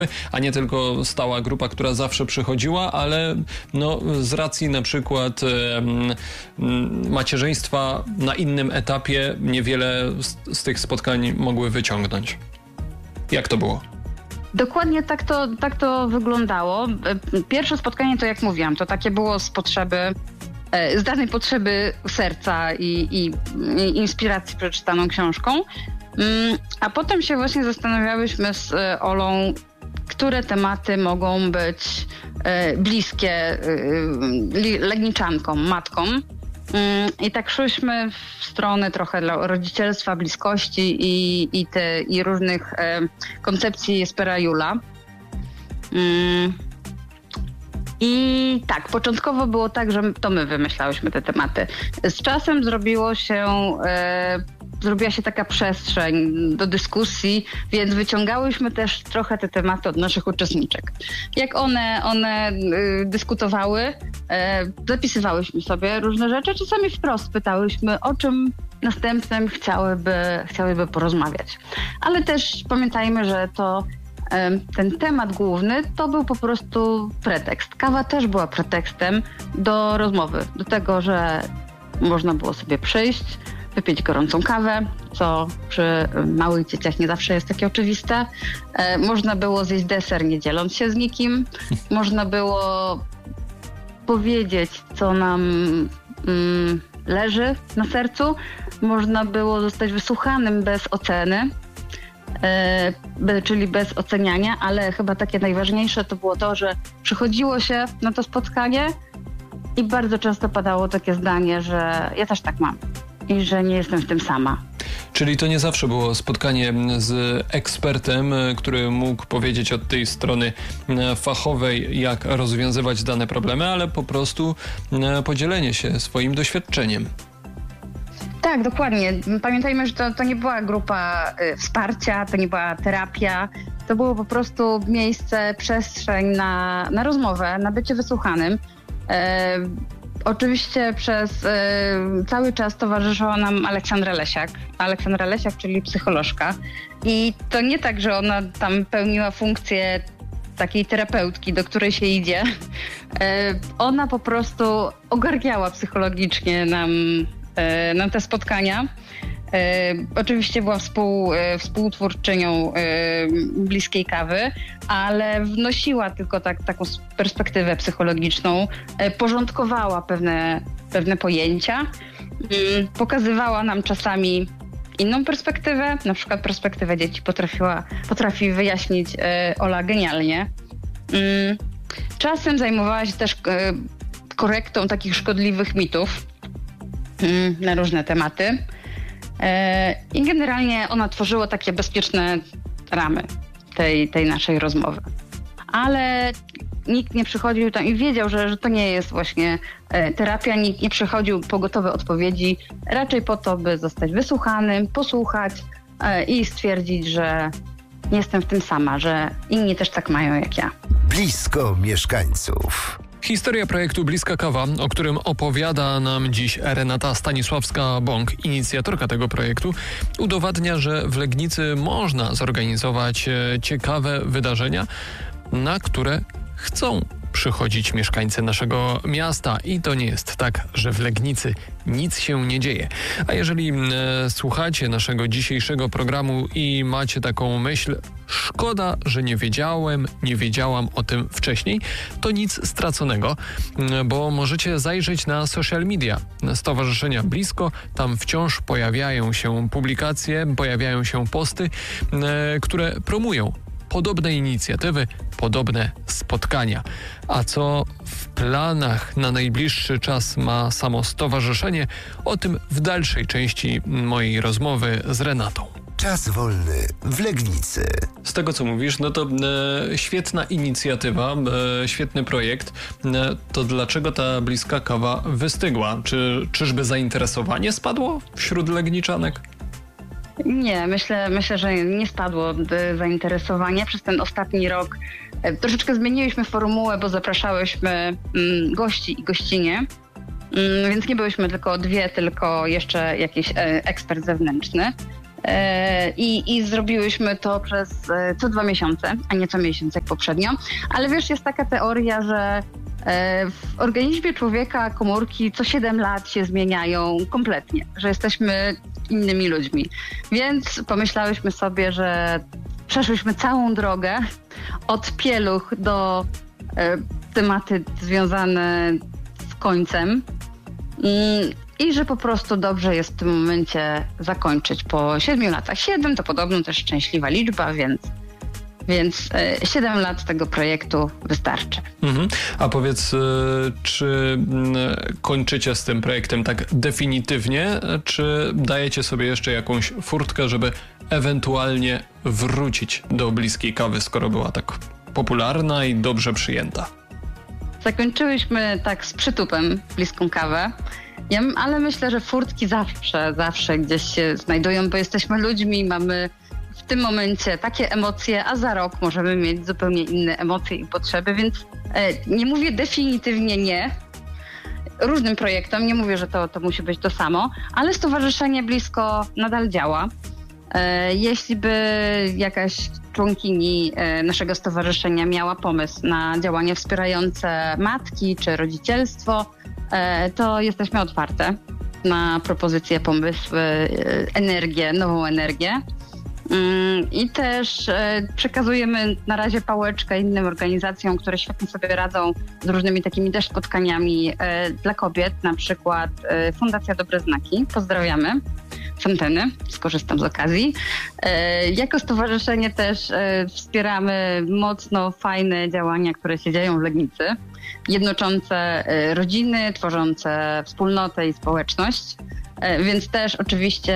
a nie tylko stała grupa, która zawsze przychodziła, ale z racji na przykład macierzyństwa na innym etapie niewiele z tych spotkań mogły wyciągnąć. Jak to było? Dokładnie tak to wyglądało. Pierwsze spotkanie, to jak mówiłam, to takie było z danej potrzeby serca i inspiracji przeczytaną książką. A potem się właśnie zastanawiałyśmy z Olą, które tematy mogą być bliskie legniczankom, matkom. I tak szłyśmy w stronę trochę dla rodzicielstwa, bliskości i różnych koncepcji Jespera Juhla. I tak, początkowo było tak, że to my wymyślałyśmy te tematy. Z czasem zrobiła się taka przestrzeń do dyskusji, więc wyciągałyśmy też trochę te tematy od naszych uczestniczek. Jak one dyskutowały, zapisywałyśmy sobie różne rzeczy, czasami wprost pytałyśmy, o czym następnym chciałyby porozmawiać. Ale też pamiętajmy, że ten temat główny to był po prostu pretekst. Kawa też była pretekstem do rozmowy, do tego, że można było sobie przyjść, wypić gorącą kawę, co przy małych dzieciach nie zawsze jest takie oczywiste. Można było zjeść deser, nie dzieląc się z nikim. Można było powiedzieć, co nam leży na sercu. Można było zostać wysłuchanym bez oceny, czyli bez oceniania, ale chyba takie najważniejsze to było to, że przychodziło się na to spotkanie i bardzo często padało takie zdanie, że ja też tak mam i że nie jestem w tym sama. Czyli to nie zawsze było spotkanie z ekspertem, który mógł powiedzieć od tej strony fachowej, jak rozwiązywać dane problemy, ale po prostu podzielenie się swoim doświadczeniem. Tak, dokładnie. Pamiętajmy, że to nie była grupa wsparcia, to nie była terapia. To było po prostu miejsce, przestrzeń na rozmowę, na bycie wysłuchanym. Oczywiście przez cały czas towarzyszyła nam Aleksandra Lesiak, czyli psycholożka. I to nie tak, że ona tam pełniła funkcję takiej terapeutki, do której się idzie. Ona po prostu ogarniała psychologicznie nam te spotkania. Oczywiście była współtwórczynią Bliskiej Kawy, ale wnosiła tylko taką perspektywę psychologiczną, porządkowała pewne pojęcia, pokazywała nam czasami inną perspektywę, na przykład perspektywę dzieci potrafi wyjaśnić Ola genialnie. Czasem zajmowała się też korektą takich szkodliwych mitów na różne tematy. I generalnie ona tworzyła takie bezpieczne ramy tej naszej rozmowy. Ale nikt nie przychodził tam i wiedział, że to nie jest właśnie terapia, nikt nie przychodził po gotowe odpowiedzi, raczej po to, by zostać wysłuchanym, posłuchać i stwierdzić, że nie jestem w tym sama, że inni też tak mają jak ja. Blisko mieszkańców. Historia projektu Bliska Kawa, o którym opowiada nam dziś Renata Stanisławska-Bąk, inicjatorka tego projektu, udowadnia, że w Legnicy można zorganizować ciekawe wydarzenia, na które chcą przychodzić mieszkańcy naszego miasta i to nie jest tak, że w Legnicy nic się nie dzieje. A jeżeli słuchacie naszego dzisiejszego programu i macie taką myśl, szkoda, że nie wiedziałam o tym wcześniej, to nic straconego, bo możecie zajrzeć na social media Stowarzyszenia Blisko. Tam wciąż pojawiają się publikacje, pojawiają się posty, które promują podobne inicjatywy, podobne spotkania. A co w planach na najbliższy czas ma samo stowarzyszenie, o tym w dalszej części mojej rozmowy z Renatą. Czas wolny w Legnicy. Z tego, co mówisz, to świetna inicjatywa, świetny projekt. To dlaczego ta Bliska Kawa wystygła? Czyżby zainteresowanie spadło wśród legniczanek? Nie, myślę, że nie spadło zainteresowanie. Przez ten ostatni rok troszeczkę zmieniliśmy formułę, bo zapraszałyśmy gości i gościnie, więc nie byłyśmy tylko dwie, tylko jeszcze jakiś ekspert zewnętrzny. I zrobiłyśmy to przez co 2 miesiące, a nie co miesiąc jak poprzednio. Ale wiesz, jest taka teoria, że w organizmie człowieka komórki co 7 lat się zmieniają kompletnie, że jesteśmy innymi ludźmi. Więc pomyślałyśmy sobie, że przeszłyśmy całą drogę od pieluch do tematy związane z końcem i że po prostu dobrze jest w tym momencie zakończyć po 7 latach. 7 to podobno też szczęśliwa liczba, więc 7 lat tego projektu wystarczy. A powiedz, czy kończycie z tym projektem tak definitywnie, czy dajecie sobie jeszcze jakąś furtkę, żeby ewentualnie wrócić do bliskiej kawy, skoro była tak popularna i dobrze przyjęta? Zakończyłyśmy tak z przytupem bliską kawę, ale myślę, że furtki zawsze gdzieś się znajdują, bo jesteśmy ludźmi, mamy w tym momencie takie emocje, a za rok możemy mieć zupełnie inne emocje i potrzeby, więc nie mówię definitywnie nie różnym projektom, nie mówię, że to musi być to samo, ale Stowarzyszenie Blisko nadal działa. Jeśli by jakaś członkini naszego stowarzyszenia miała pomysł na działania wspierające matki czy rodzicielstwo, to jesteśmy otwarte na propozycje, pomysły, energię, nową energię. I też przekazujemy na razie pałeczkę innym organizacjom, które świetnie sobie radzą z różnymi takimi też spotkaniami dla kobiet, na przykład Fundacja Dobre Znaki. Pozdrawiamy z anteny, skorzystam z okazji. Jako stowarzyszenie też wspieramy mocno fajne działania, które się dzieją w Legnicy, jednoczące rodziny, tworzące wspólnotę i społeczność. Więc też oczywiście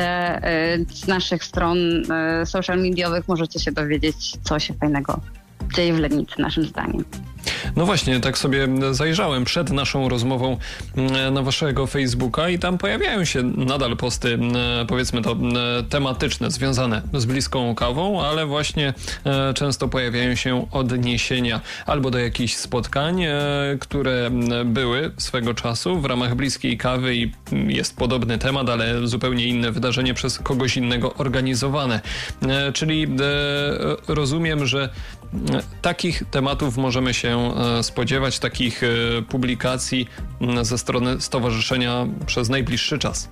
z naszych stron social mediowych możecie się dowiedzieć, co się fajnego dzieje w Legnicy, naszym zdaniem. No właśnie, tak sobie zajrzałem przed naszą rozmową na waszego Facebooka i tam pojawiają się nadal posty, powiedzmy to tematyczne, związane z bliską kawą, ale właśnie często pojawiają się odniesienia albo do jakichś spotkań, które były swego czasu w ramach bliskiej kawy i jest podobny temat, ale zupełnie inne wydarzenie przez kogoś innego organizowane. Czyli rozumiem, że takich tematów możemy się spodziewać, takich publikacji ze strony stowarzyszenia przez najbliższy czas.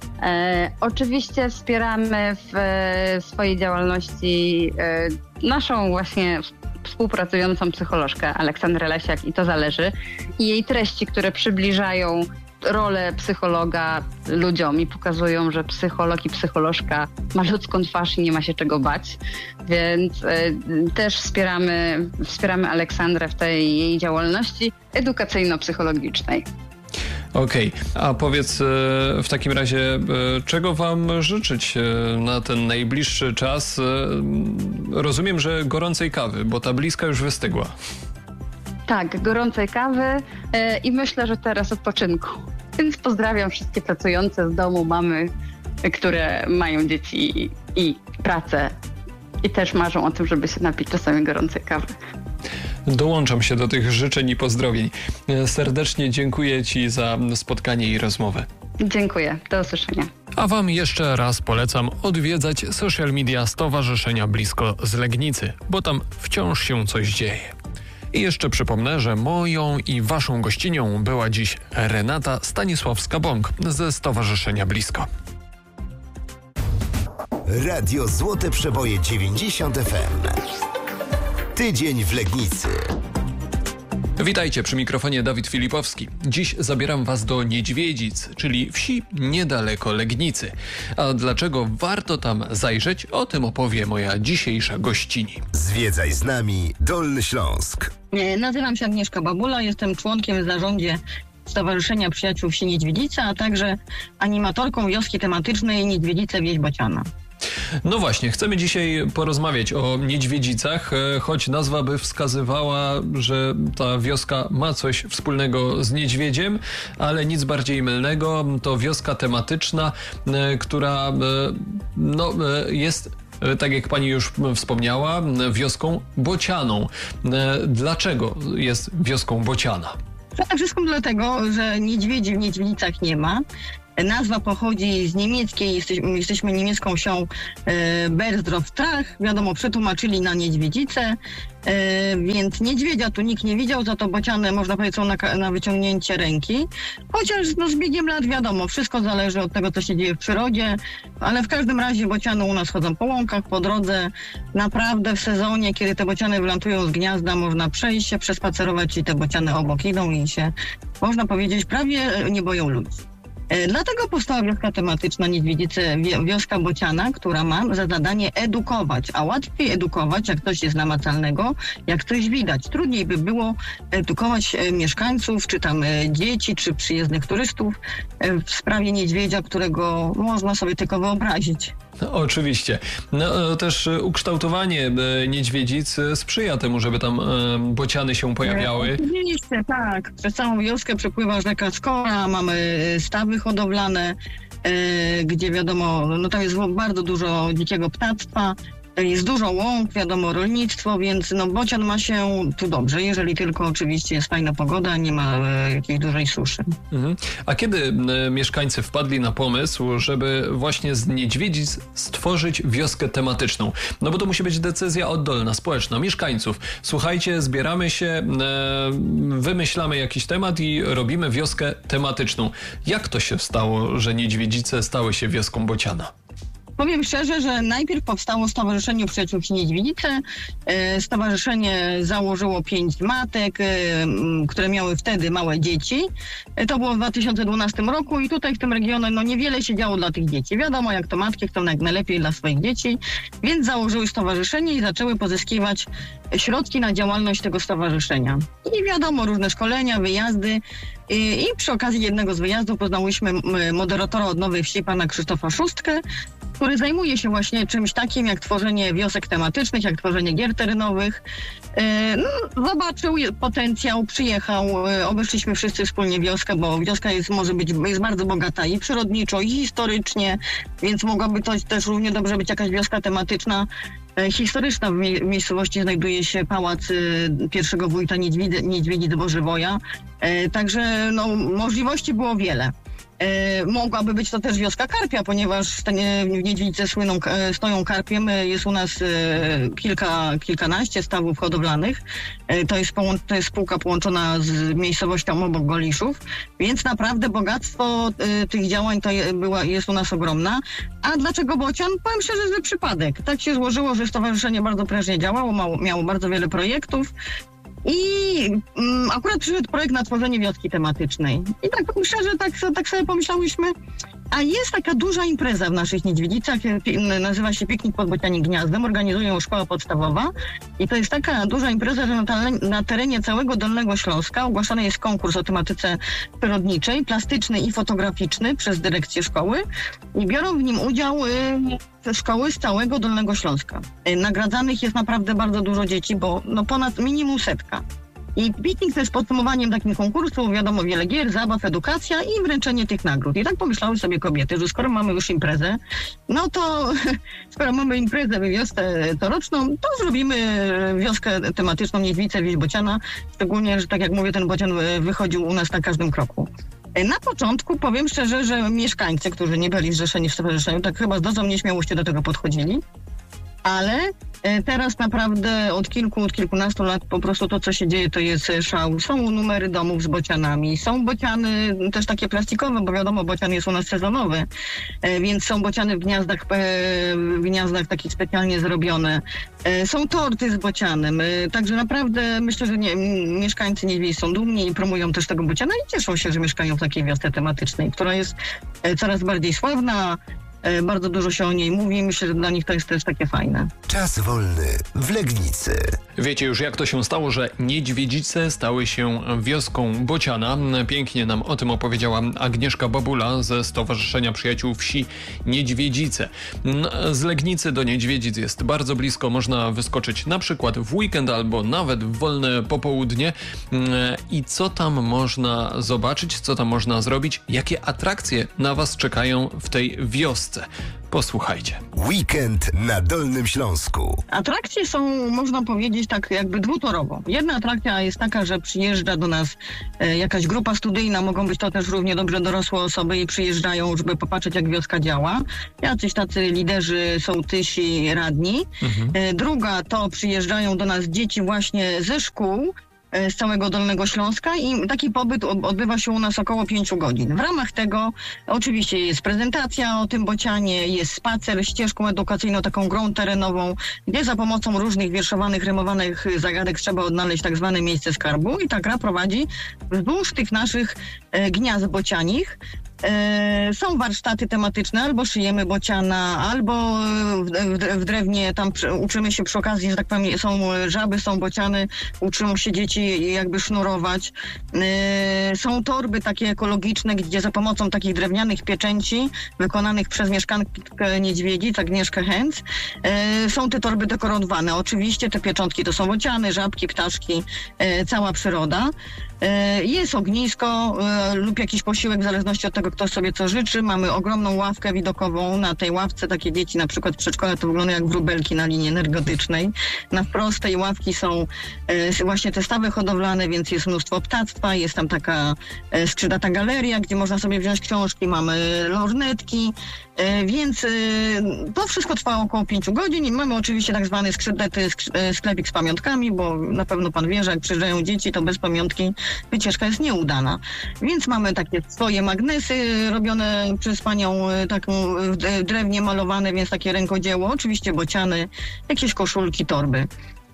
Oczywiście wspieramy w swojej działalności naszą właśnie współpracującą psycholożkę Aleksandrę Lesiak i to zależy. I jej treści, które przybliżają rolę psychologa ludziom i pokazują, że psycholog i psycholożka ma ludzką twarz i nie ma się czego bać. Więc też wspieramy Aleksandrę w tej jej działalności edukacyjno-psychologicznej. Okej, a powiedz w takim razie, czego wam życzyć na ten najbliższy czas? Rozumiem, że gorącej kawy, bo ta bliska już wystygła. Tak, gorącej kawy i myślę, że teraz odpoczynku. Więc pozdrawiam wszystkie pracujące z domu mamy, które mają dzieci i pracę i też marzą o tym, żeby się napić czasami gorącej kawy. Dołączam się do tych życzeń i pozdrowień. Serdecznie dziękuję ci za spotkanie i rozmowę. Dziękuję, do usłyszenia. A wam jeszcze raz polecam odwiedzać social media Stowarzyszenia Blisko z Legnicy, bo tam wciąż się coś dzieje. I jeszcze przypomnę, że moją i waszą gościnią była dziś Renata Stanisławska-Bąk ze Stowarzyszenia Blisko. Radio Złote Przeboje 90 FM. Tydzień w Legnicy. Witajcie, przy mikrofonie Dawid Filipowski. Dziś zabieram was do Niedźwiedzic, czyli wsi niedaleko Legnicy. A dlaczego warto tam zajrzeć, o tym opowie moja dzisiejsza gościni. Zwiedzaj z nami Dolny Śląsk. Nazywam się Agnieszka Babula, jestem członkiem w zarządzie Stowarzyszenia Przyjaciół Wsi Niedźwiedzica, a także animatorką wioski tematycznej Niedźwiedzice Wieś Bociana. No właśnie, chcemy dzisiaj porozmawiać o Niedźwiedzicach, choć nazwa by wskazywała, że ta wioska ma coś wspólnego z niedźwiedziem, ale nic bardziej mylnego. To wioska tematyczna, która jest, tak jak pani już wspomniała, wioską bocianą. Dlaczego jest wioską bociana? Przede wszystkim dlatego, że niedźwiedzi w Niedźwiedzicach nie ma Nazwa pochodzi z niemieckiej, jesteśmy niemiecką wsią Bersdorf-Trach, wiadomo, przetłumaczyli na niedźwiedzicę, więc niedźwiedzia tu nikt nie widział, za to bociany można powiedzieć są na wyciągnięcie ręki. Chociaż z biegiem lat wiadomo, wszystko zależy od tego, co się dzieje w przyrodzie, ale w każdym razie bociany u nas chodzą po łąkach, po drodze. Naprawdę w sezonie, kiedy te bociany wylantują z gniazda, można przejść się, przespacerować i te bociany obok idą i się, można powiedzieć, prawie nie boją ludzi. Dlatego powstała wioska tematyczna Niedźwiedzice, wioska bociana, która ma za zadanie edukować, a łatwiej edukować, jak coś jest namacalnego, jak coś widać. Trudniej by było edukować mieszkańców, czy tam dzieci, czy przyjezdnych turystów w sprawie niedźwiedzia, którego można sobie tylko wyobrazić. No, oczywiście. No, też ukształtowanie niedźwiedzic sprzyja temu, żeby tam bociany się pojawiały. Oczywiście, tak. Przez całą wioskę przepływa rzeka Skora, mamy stawy hodowlane, gdzie wiadomo, no tam jest bardzo dużo dzikiego ptactwa. Jest dużo łąk, wiadomo, rolnictwo, więc no bocian ma się tu dobrze, jeżeli tylko oczywiście jest fajna pogoda, nie ma jakiejś dużej suszy. A kiedy mieszkańcy wpadli na pomysł, żeby właśnie z niedźwiedzic stworzyć wioskę tematyczną? No bo to musi być decyzja oddolna, społeczna, mieszkańców. Słuchajcie, zbieramy się, wymyślamy jakiś temat i robimy wioskę tematyczną. Jak to się stało, że niedźwiedzice stały się wioską bociana? Powiem szczerze, że najpierw powstało Stowarzyszenie Przyjaciół Wsi Niedźwiedzice. Stowarzyszenie założyło 5 matek, które miały wtedy małe dzieci. To było w 2012 roku i tutaj w tym regionie no niewiele się działo dla tych dzieci. Wiadomo, jak to matki chcą jak najlepiej dla swoich dzieci, więc założyły stowarzyszenie i zaczęły pozyskiwać środki na działalność tego stowarzyszenia. I wiadomo, różne szkolenia, wyjazdy. I przy okazji jednego z wyjazdów poznałyśmy moderatora od Nowej Wsi, pana Krzysztofa Szóstkę, który zajmuje się właśnie czymś takim jak tworzenie wiosek tematycznych, jak tworzenie gier terenowych. Zobaczył potencjał, przyjechał, obeszliśmy wszyscy wspólnie wioskę, bo wioska jest bardzo bogata i przyrodniczo, i historycznie, więc mogłaby to też równie dobrze być jakaś wioska tematyczna. Historyczna. W miejscowości znajduje się pałac pierwszego wójta Niedźwiedzic Bożywoja, także no, możliwości było wiele. Mogłaby być to też wioska karpia, ponieważ w Niedźwiedzice stoją karpiem. Jest u nas kilkanaście stawów hodowlanych. To jest spółka połączona z miejscowością obok Goliszów, więc naprawdę bogactwo tych działań jest u nas ogromna. A dlaczego bocian? Powiem szczerze, że przypadek. Tak się złożyło, że stowarzyszenie bardzo prężnie działało, miało bardzo wiele projektów. I akurat przyszedł projekt na tworzenie wioski tematycznej. I tak powiem szczerze, tak sobie pomyślałyśmy, a jest taka duża impreza w naszych Niedźwiedzicach, nazywa się Piknik pod Bocianim Gniazdem, organizuje ją szkoła podstawowa i to jest taka duża impreza, że na terenie całego Dolnego Śląska ogłaszany jest konkurs o tematyce przyrodniczej, plastyczny i fotograficzny przez dyrekcję szkoły i biorą w nim udział szkoły z całego Dolnego Śląska. Nagradzanych jest naprawdę bardzo dużo dzieci, bo no ponad minimum 100. I piknik to jest podsumowaniem takim konkursu, wiadomo, wiele gier, zabaw, edukacja i wręczenie tych nagród. I tak pomyślały sobie kobiety, że skoro mamy już imprezę, no to skoro mamy imprezę w wiosce coroczną, to zrobimy wioskę tematyczną Niedźwiedzice, wieś bociana. Szczególnie, że tak jak mówię, ten bocian wychodził u nas na każdym kroku. Na początku powiem szczerze, że mieszkańcy, którzy nie byli zrzeszeni w stowarzyszeniu, tak chyba z dozą nieśmiałości do tego podchodzili, ale teraz naprawdę od kilkunastu lat po prostu to, co się dzieje, to jest szał. Są numery domów z bocianami, są bociany też takie plastikowe, bo wiadomo, bocian jest u nas sezonowy, więc są bociany w gniazdach takich specjalnie zrobione. Są torty z bocianem, także naprawdę myślę, że mieszkańcy Niedźwiedzic są dumni i promują też tego bociana i cieszą się, że mieszkają w takiej wiosce tematycznej, która jest coraz bardziej sławna. Bardzo dużo się o niej mówi. Myślę, że dla nich to jest też takie fajne. Czas wolny w Legnicy. Wiecie już, jak to się stało, że Niedźwiedzice stały się wioską bociana. Pięknie nam o tym opowiedziała Agnieszka Babula ze Stowarzyszenia Przyjaciół Wsi Niedźwiedzice. Z Legnicy do Niedźwiedzic jest bardzo blisko. Można wyskoczyć na przykład w weekend albo nawet w wolne popołudnie. I co tam można zobaczyć, co tam można zrobić? Jakie atrakcje na Was czekają w tej wiosce? Posłuchajcie. Weekend na Dolnym Śląsku. Atrakcje są, można powiedzieć, tak jakby dwutorowo. Jedna atrakcja jest taka, że przyjeżdża do nas jakaś grupa studyjna, mogą być to też równie dobrze dorosłe osoby i przyjeżdżają, żeby popatrzeć, jak wioska działa. Jacyś tacy liderzy, sołtysi, radni. Druga to przyjeżdżają do nas dzieci właśnie ze szkół, z całego Dolnego Śląska i taki pobyt odbywa się u nas około 5 godzin. W ramach tego oczywiście jest prezentacja o tym bocianie, jest spacer ścieżką edukacyjną, taką grą terenową, gdzie za pomocą różnych wierszowanych, rymowanych zagadek trzeba odnaleźć tak zwane miejsce skarbu i ta gra prowadzi wzdłuż tych naszych gniazd bocianich. Są warsztaty tematyczne, albo szyjemy bociana, albo w drewnie tam uczymy się przy okazji, że tak powiem, są żaby, są bociany, uczą się dzieci jakby sznurować. Są torby takie ekologiczne, gdzie za pomocą takich drewnianych pieczęci wykonanych przez mieszkankę Niedźwiedzic, Agnieszkę Hęc, są te torby dekorowane. Oczywiście te pieczątki to są bociany, żabki, ptaszki, cała przyroda. Jest ognisko lub jakiś posiłek w zależności od tego, kto sobie co życzy. Mamy ogromną ławkę widokową. Na tej ławce takie dzieci, na przykład w przedszkole, to wygląda jak wróbelki na linii energetycznej. Na wprost tej ławki są właśnie te stawy hodowlane, więc jest mnóstwo ptactwa. Jest tam taka skrzydlata galeria, gdzie można sobie wziąć książki. Mamy lornetki, więc to wszystko trwa około 5 godzin i mamy oczywiście tak zwany skrzydlaty sklepik z pamiątkami, bo na pewno pan wie, że jak przyjeżdżają dzieci, to bez pamiątki wycieczka jest nieudana. Więc mamy takie swoje magnesy robione przez panią, taką w drewnie malowane, więc takie rękodzieło, oczywiście bociany, jakieś koszulki, torby.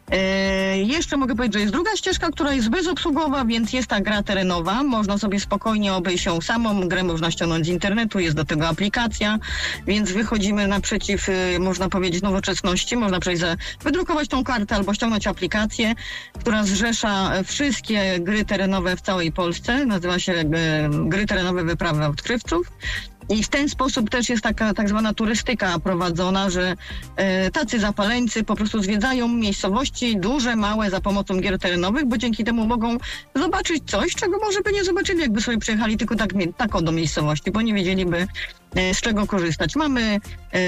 Jeszcze mogę powiedzieć, że jest druga ścieżka, która jest bezobsługowa, więc jest ta gra terenowa. Można sobie spokojnie obejść ją samą. Grę można ściągnąć z internetu, jest do tego aplikacja, więc wychodzimy naprzeciw, można powiedzieć, nowoczesności. Można wydrukować tą kartę albo ściągnąć aplikację, która zrzesza wszystkie gry terenowe w całej Polsce. Nazywa się Gry terenowe wyprawy odkrywców. I w ten sposób też jest taka tak zwana turystyka prowadzona, że tacy zapaleńcy po prostu zwiedzają miejscowości duże, małe za pomocą gier terenowych, bo dzięki temu mogą zobaczyć coś, czego może by nie zobaczyli, jakby sobie przyjechali tylko tak do miejscowości, bo nie wiedzieliby, z czego korzystać. Mamy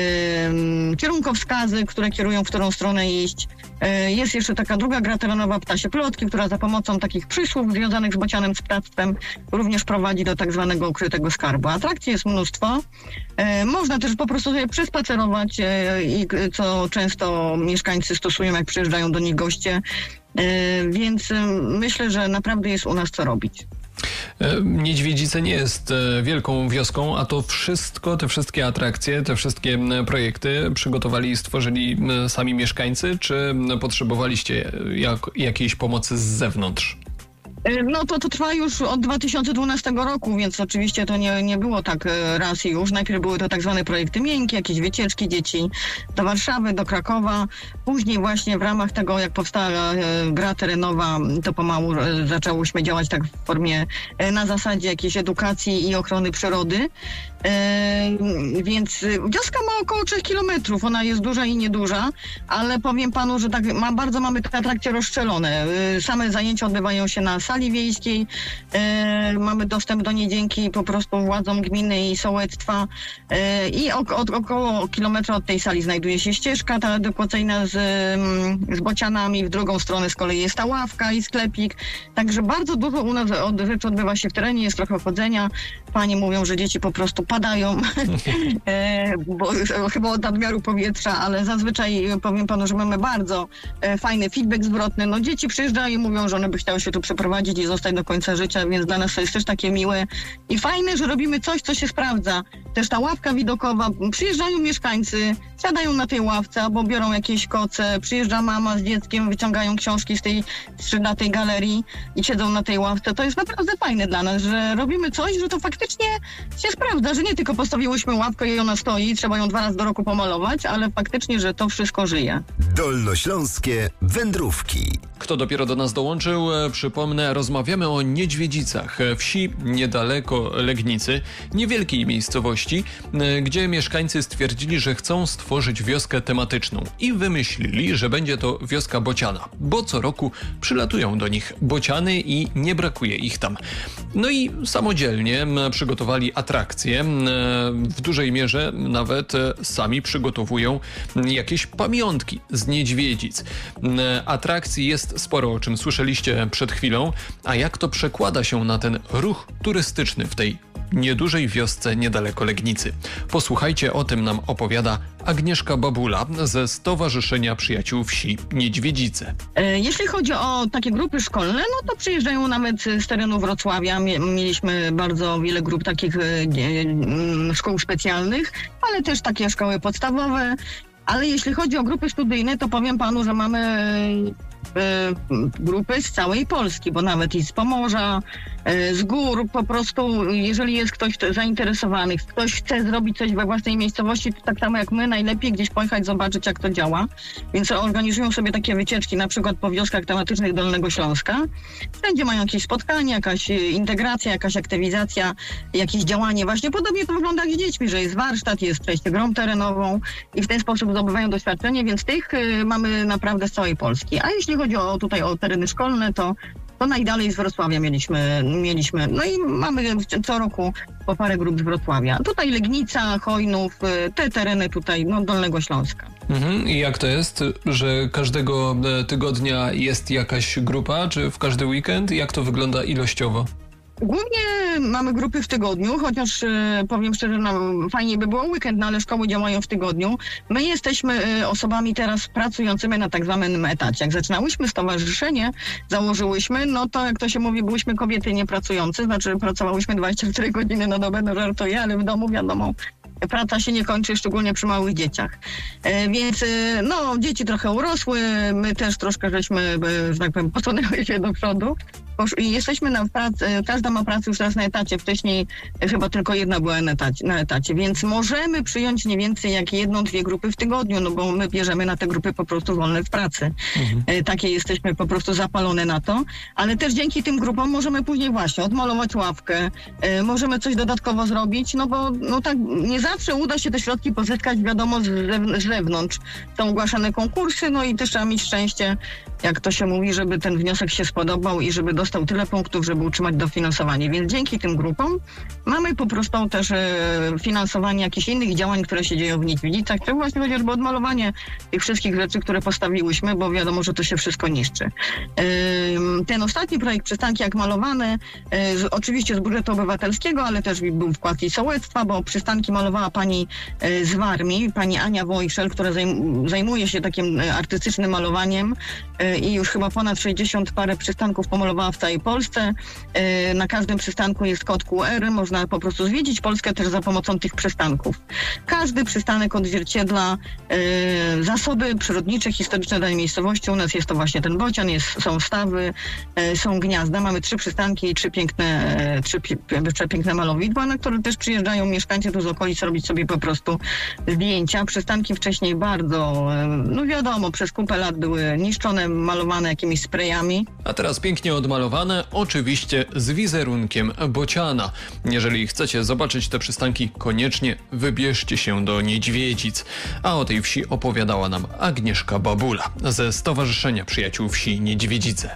kierunkowskazy, które kierują, w którą stronę iść. Jest jeszcze taka druga gra terenowa, Ptasie Plotki, która za pomocą takich przysłów związanych z bocianem, z ptactwem również prowadzi do tak zwanego ukrytego skarbu. Atrakcji jest mnóstwo. Można też po prostu sobie przespacerować i co często mieszkańcy stosują, jak przyjeżdżają do nich goście. Więc myślę, że naprawdę jest u nas co robić. Niedźwiedzice nie jest wielką wioską, a to wszystko, te wszystkie atrakcje, te wszystkie projekty przygotowali i stworzyli sami mieszkańcy, czy potrzebowaliście jakiejś pomocy z zewnątrz? No to trwa już od 2012 roku, więc oczywiście to nie było tak raz i już. Najpierw były to tak zwane projekty miękkie, jakieś wycieczki dzieci do Warszawy, do Krakowa. Później właśnie w ramach tego, jak powstała gra terenowa, to pomału zaczęłyśmy działać tak w formie, na zasadzie jakiejś edukacji i ochrony przyrody. Więc wioska ma około 3 kilometrów, ona jest duża i nieduża, ale powiem panu, że tak bardzo mamy te atrakcje rozszczelone. Same zajęcia odbywają się na sali wiejskiej, mamy dostęp do niej dzięki po prostu władzom gminy i sołectwa i około kilometra od tej sali znajduje się ścieżka ta edukacyjna z bocianami, w drugą stronę z kolei jest ta ławka i sklepik, także bardzo dużo u nas rzeczy odbywa się w terenie, jest trochę chodzenia. Panie mówią, że dzieci po prostu padają, bo chyba od nadmiaru powietrza, ale zazwyczaj powiem panu, że mamy bardzo fajny feedback zwrotny. No dzieci przyjeżdżają i mówią, że one by chciały się tu przeprowadzić i zostać do końca życia, więc dla nas to jest też takie miłe i fajne, że robimy coś, co się sprawdza. Też ta ławka widokowa, przyjeżdżają mieszkańcy, siadają na tej ławce albo biorą jakieś koce, przyjeżdża mama z dzieckiem, wyciągają książki na tej galerii i siedzą na tej ławce. To jest naprawdę fajne dla nas, że robimy coś, że to faktycznie się sprawdza, że nie tylko postawiłyśmy ławkę i ona stoi, trzeba ją 2 razy do roku pomalować, ale faktycznie, że to wszystko żyje. Dolnośląskie wędrówki. Kto dopiero do nas dołączył, przypomnę, rozmawiamy o Niedźwiedzicach, wsi niedaleko Legnicy, niewielkiej miejscowości, gdzie mieszkańcy stwierdzili, że chcą stworzyć wioskę tematyczną i wymyślili, że będzie to wioska bociana, bo co roku przylatują do nich bociany i nie brakuje ich tam. No i samodzielnie przygotowali atrakcje, w dużej mierze nawet sami przygotowują jakieś pamiątki z Niedźwiedzic. Atrakcji jest sporo, o czym słyszeliście przed chwilą, a jak to przekłada się na ten ruch turystyczny w tej niedużej wiosce niedaleko Legnicy? Posłuchajcie, o tym nam opowiada Agnieszka Babula ze Stowarzyszenia Przyjaciół Wsi Niedźwiedzice. Jeśli chodzi o takie grupy szkolne, no to przyjeżdżają nawet z terenu Wrocławia. Mieliśmy bardzo wiele grup takich szkół specjalnych, ale też takie szkoły podstawowe. Ale jeśli chodzi o grupy studyjne, to powiem panu, że mamy grupy z całej Polski, bo nawet i z Pomorza, z gór, po prostu jeżeli jest ktoś zainteresowany, ktoś chce zrobić coś we własnej miejscowości, to tak samo jak my, najlepiej gdzieś pojechać, zobaczyć jak to działa. Więc organizują sobie takie wycieczki, na przykład po wioskach tematycznych Dolnego Śląska. Wszędzie mają jakieś spotkania, jakaś integracja, jakaś aktywizacja, jakieś działanie. Właśnie podobnie to wygląda jak z dziećmi, że jest warsztat, jest przejście grą terenową i w ten sposób zdobywają doświadczenie, więc tych mamy naprawdę z całej Polski. A jeśli chodzi o tereny szkolne, to najdalej z Wrocławia mieliśmy, no i mamy co roku po parę grup z Wrocławia. Tutaj Legnica, Chojnów, te tereny tutaj, Dolnego Śląska. I jak to jest, że każdego tygodnia jest jakaś grupa, czy w każdy weekend? Jak to wygląda ilościowo? Głównie mamy grupy w tygodniu, chociaż powiem szczerze, fajnie by było weekend, no ale szkoły działają w tygodniu. My jesteśmy osobami teraz pracującymi na tak zwanym etacie. Jak zaczynałyśmy stowarzyszenie, założyłyśmy, no to jak to się mówi, byłyśmy kobiety niepracujące, znaczy pracowałyśmy 24 godziny na dobę, no żartuję, ale w domu wiadomo, praca się nie kończy, szczególnie przy małych dzieciach. Więc dzieci trochę urosły, my też troszkę żeśmy, że tak powiem, posunęły się do przodu. I jesteśmy na pracy, każda ma pracę już teraz na etacie, wcześniej chyba tylko jedna była na etacie, więc możemy przyjąć nie więcej jak 1-2 grupy w tygodniu, no bo my bierzemy na te grupy po prostu wolne w pracy. Takie jesteśmy po prostu zapalone na to, ale też dzięki tym grupom możemy później właśnie odmalować ławkę, możemy coś dodatkowo zrobić, no bo tak nie zawsze uda się te środki pozyskać, wiadomo, z zewnątrz. Są ogłaszane konkursy, no i też trzeba mieć szczęście, jak to się mówi, żeby ten wniosek się spodobał i żeby dostał tyle punktów, żeby utrzymać dofinansowanie. Więc dzięki tym grupom mamy po prostu też finansowanie jakichś innych działań, które się dzieją w Niedźwiedzicach, czy właśnie chociażby odmalowanie tych wszystkich rzeczy, które postawiłyśmy, bo wiadomo, że to się wszystko niszczy. Ten ostatni projekt Przystanki jak malowane, oczywiście z budżetu obywatelskiego, ale też był wkład i sołectwa, bo przystanki malowała pani z Warmii, pani Ania Wojszel, która zajmuje się takim artystycznym malowaniem i już chyba ponad 60 parę przystanków pomalowała w całej Polsce. Na każdym przystanku jest kod QR, można po prostu zwiedzić Polskę też za pomocą tych przystanków. Każdy przystanek odzwierciedla zasoby przyrodnicze, historyczne danej miejscowości. U nas jest to właśnie ten bocian, są stawy, są gniazda. Mamy 3 przystanki i 3 przepiękne malowidła, na które też przyjeżdżają mieszkańcy tu z okolic robić sobie po prostu zdjęcia. Przystanki wcześniej bardzo, wiadomo, przez kupę lat były niszczone, malowane jakimiś sprayami. A teraz pięknie odmalowane, oczywiście z wizerunkiem bociana. Jeżeli chcecie zobaczyć te przystanki, koniecznie wybierzcie się do Niedźwiedzic. A o tej wsi opowiadała nam Agnieszka Babula ze Stowarzyszenia Przyjaciół Wsi Niedźwiedzice.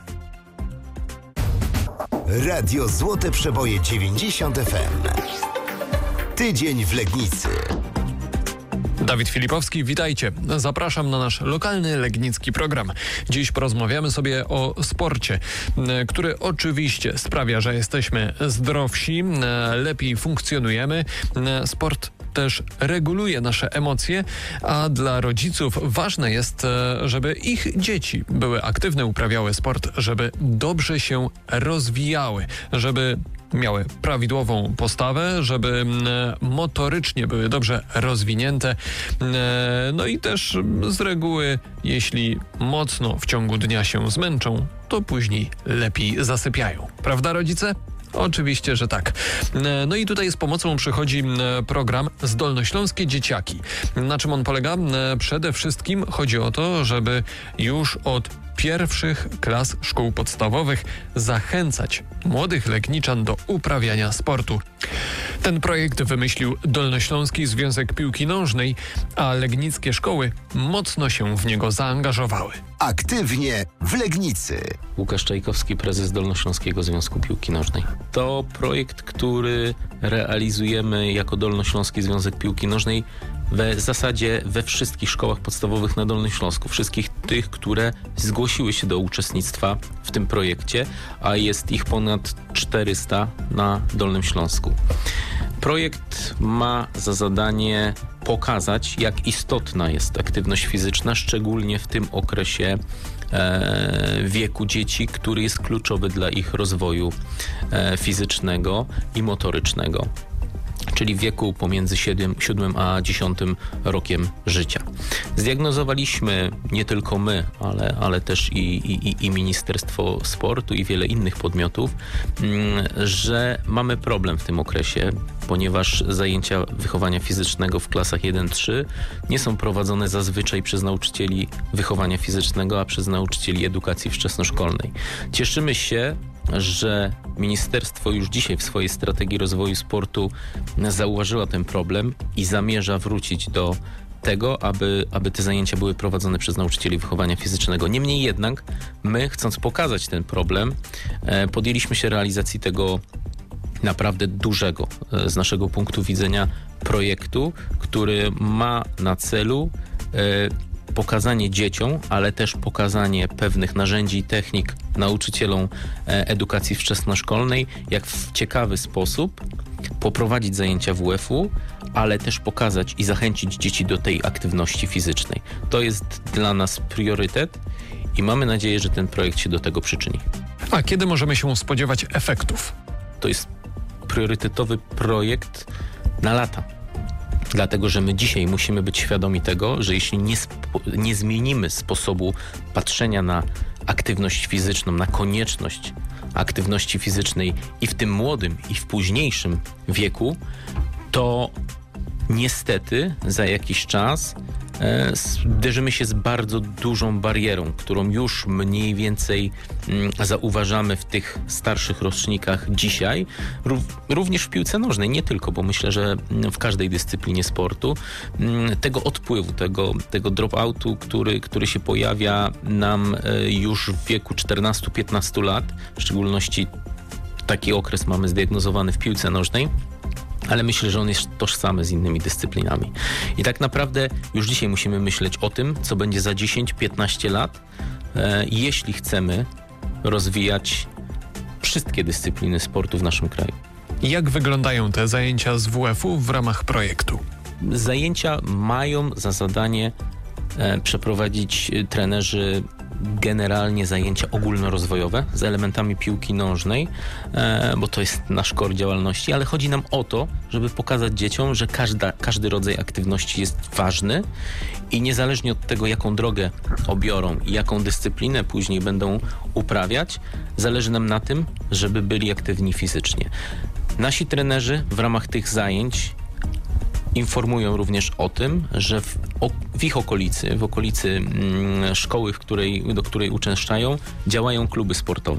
Radio Złote Przeboje 90 FM. Tydzień w Legnicy. Dawid Filipowski, witajcie. Zapraszam na nasz lokalny legnicki program. Dziś porozmawiamy sobie o sporcie, który oczywiście sprawia, że jesteśmy zdrowsi, lepiej funkcjonujemy. Sport też reguluje nasze emocje, a dla rodziców ważne jest, żeby ich dzieci były aktywne, uprawiały sport, żeby dobrze się rozwijały, żeby miały prawidłową postawę, żeby motorycznie były dobrze rozwinięte. No i też z reguły, jeśli mocno w ciągu dnia się zmęczą, to później lepiej zasypiają. Prawda, rodzice? Oczywiście, że tak. No i tutaj z pomocą przychodzi program Zdolnośląskie Dzieciaki. Na czym on polega? Przede wszystkim chodzi o to, żeby już od pierwszych klas szkół podstawowych zachęcać młodych legniczan do uprawiania sportu. Ten projekt wymyślił Dolnośląski Związek Piłki Nożnej, a legnickie szkoły mocno się w niego zaangażowały. Aktywnie w Legnicy. Łukasz Czajkowski, prezes Dolnośląskiego Związku Piłki Nożnej. To projekt, który realizujemy jako Dolnośląski Związek Piłki Nożnej w zasadzie we wszystkich szkołach podstawowych na Dolnym Śląsku. Wszystkich tych, które zgłosiły się do uczestnictwa w tym projekcie, a jest ich ponad 400 na Dolnym Śląsku. Projekt ma za zadanie pokazać, jak istotna jest aktywność fizyczna, szczególnie w tym okresie wieku dzieci, który jest kluczowy dla ich rozwoju fizycznego i motorycznego, czyli w wieku pomiędzy 7 a 10 rokiem życia. Zdiagnozowaliśmy, nie tylko my, ale też i Ministerstwo Sportu i wiele innych podmiotów, że mamy problem w tym okresie, ponieważ zajęcia wychowania fizycznego w klasach 1-3 nie są prowadzone zazwyczaj przez nauczycieli wychowania fizycznego, a przez nauczycieli edukacji wczesnoszkolnej. Cieszymy się, że ministerstwo już dzisiaj w swojej strategii rozwoju sportu zauważyło ten problem i zamierza wrócić do tego, aby te zajęcia były prowadzone przez nauczycieli wychowania fizycznego. Niemniej jednak my, chcąc pokazać ten problem, podjęliśmy się realizacji tego naprawdę dużego z naszego punktu widzenia projektu, który ma na celu pokazanie dzieciom, ale też pokazanie pewnych narzędzi i technik nauczycielom edukacji wczesnoszkolnej, jak w ciekawy sposób poprowadzić zajęcia WF-u, ale też pokazać i zachęcić dzieci do tej aktywności fizycznej. To jest dla nas priorytet i mamy nadzieję, że ten projekt się do tego przyczyni. A kiedy możemy się spodziewać efektów? To jest priorytetowy projekt na lata. Dlatego, że my dzisiaj musimy być świadomi tego, że jeśli nie zmienimy sposobu patrzenia na aktywność fizyczną, na konieczność aktywności fizycznej i w tym młodym, i w późniejszym wieku, to niestety za jakiś czas zderzymy się z bardzo dużą barierą, którą już mniej więcej zauważamy w tych starszych rocznikach dzisiaj, również w piłce nożnej, nie tylko, bo myślę, że w każdej dyscyplinie sportu, tego odpływu, tego drop-outu, który się pojawia nam już w wieku 14-15 lat, w szczególności taki okres mamy zdiagnozowany w piłce nożnej, ale myślę, że on jest tożsamy z innymi dyscyplinami. I tak naprawdę już dzisiaj musimy myśleć o tym, co będzie za 10-15 lat, jeśli chcemy rozwijać wszystkie dyscypliny sportu w naszym kraju. Jak wyglądają te zajęcia z WF-u w ramach projektu? Zajęcia mają za zadanie przeprowadzić trenerzy generalnie zajęcia ogólnorozwojowe z elementami piłki nożnej, bo to jest nasz core działalności, ale chodzi nam o to, żeby pokazać dzieciom, że każdy rodzaj aktywności jest ważny i niezależnie od tego, jaką drogę obiorą i jaką dyscyplinę później będą uprawiać, zależy nam na tym, żeby byli aktywni fizycznie. Nasi trenerzy w ramach tych zajęć informują również o tym, że w ich okolicy, w okolicy szkoły, do której uczęszczają, działają kluby sportowe.